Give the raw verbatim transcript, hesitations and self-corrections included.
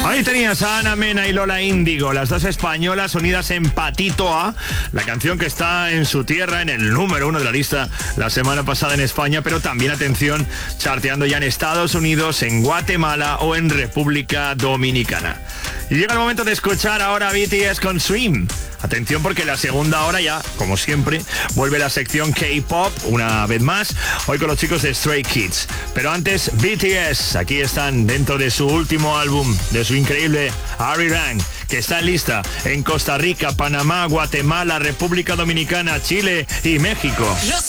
Ahí tenías a Ana Mena y Lola Índigo, las dos españolas unidas en Patito A, la canción que está en su tierra, en el número uno de la lista la semana pasada en España, pero también, atención, charteando ya en Estados Unidos, en Guatemala o en República Dominicana. Y llega el momento de escuchar ahora a B T S con Swim. Atención, porque la segunda hora ya, como siempre, vuelve la sección K-pop una vez más, hoy con los chicos de Stray Kids. Pero antes, B T S, aquí están dentro de su último álbum, de su increíble Arirang, que está lista en Costa Rica, Panamá, Guatemala, República Dominicana, Chile y México.